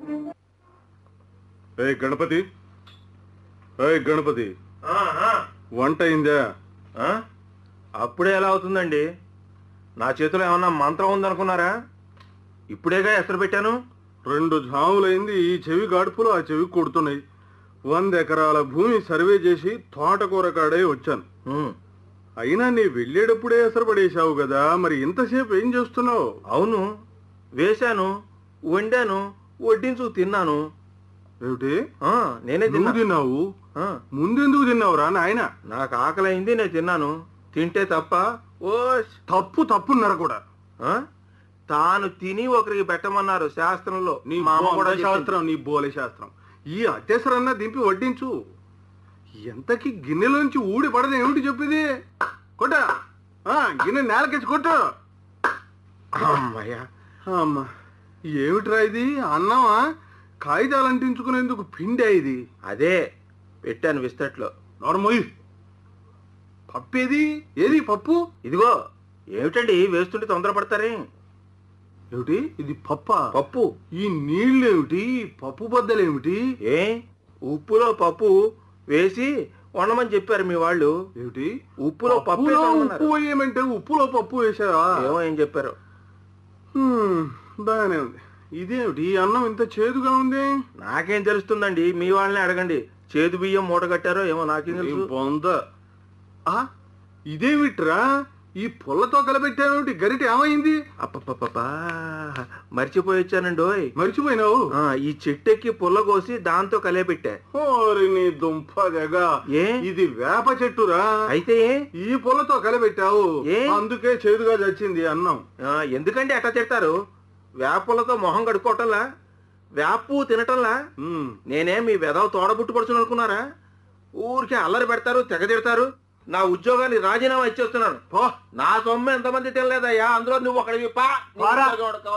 ఏ గణపతి, ఏ గణపతి, వంట అయిందా? అప్పుడే ఎలా అవుతుందండి? నా చేతిలో ఏమన్నా మంత్రం ఉందనుకున్నారా? ఇప్పుడేగా ఎసరు పెట్టాను. 2 జాములైంది. ఈ చెవి గాడుపులు ఆ చెవి కొడుతున్నాయి. 100 ఎకరాల భూమి సర్వే చేసి తోటకూర కాడే వచ్చాను. అయినా నీ వెళ్ళేటప్పుడే ఎసరు పడేశావు కదా, మరి ఇంతసేపు ఏం చేస్తున్నావు? అవును, వేశాను, వండాను, వడ్డించు తిన్నాను. ఏమిటి? నేనే తిన్నావు? ముందెందుకు తిన్నావురా నాయన? నాకు ఆకలైంది, నేను తిన్నాను. తింటే తప్ప? ఓ తప్పున్నర కూడా. తాను తిని ఒకరికి పెట్టమన్నారు శాస్త్రంలో. నీ శాస్త్రం, నీ బోలే శాస్త్రం. ఈ అత్యసరన్నా దింపి వడ్డించు. ఎంతకి గిన్నెలోంచి ఊడి పడదు ఏమిటి చెప్పేది? కొట్ట, గిన్నె నేలకెచ్చి కొట్టు. అమ్మయ్యా. అమ్మా, ఏమిట్రా ఇది? అన్నమా? కాగితాలు అంటించుకునేందుకు పిండి ఇది? అదే పెట్టాను విస్తట్లో. నోర్మోయ్, పప్పేది? ఏది పప్పు? ఇదిగో. ఏమిటండి వేస్తుంటే తొందరపడతారే? ఏమిటి ఇది? పప్పు. ఈ నీళ్ళేమిటి? పప్పు బద్దలేమిటి? ఉప్పులో పప్పు వేసి వండమని చెప్పారు మీ వాళ్ళు. ఏమిటి? ఉప్పులో పప్పు వేయమంటే ఉప్పులో పప్పు వేసావా? ఏమో ఏం చెప్పారు. బాగానే ఉంది. ఇదేమిటి అన్నం ఇంత చేదుగా ఉంది? నాకేం తెలుస్తుందండి, మీ వాళ్ళని అడగండి. చేదు బియ్యం మూట కట్టారో ఏమో నాకేం తెలుసు. ఇదేమిట్రా ఈ పుల్లతో కలబెట్టావేమిటి? గరిట ఏమైంది? అప్పప్పా, మర్చిపోయి వచ్చానండి. మర్చిపోయినావు? ఈ చెట్టెక్కి పుల్ల కోసి దాంతో కలిపెట్టా. ఓరి నీ దుంపదగా, ఇది వేప చెట్టురా. అయితే ఈ పుల్లతో కలబెట్టావు, అందుకే చేదుగా చచ్చింది అన్నం. ఎందుకండి అట్లా తిడతారు? వేపలతో మొహం కడుక్కోవటంలా, వేపు తినటంలా. నేనే మీ వెదవ తోడబుట్టు పడుచుని అనుకున్నారా? ఊరికే అల్లరి పెడతారు, తెగ తిడతారు. నా ఉద్యోగాన్ని రాజీనామా ఇచ్చేస్తున్నాను. నా సొమ్ము ఎంతమంది తినలేదయ్యా, అందులో నువ్వు ఒకడివి.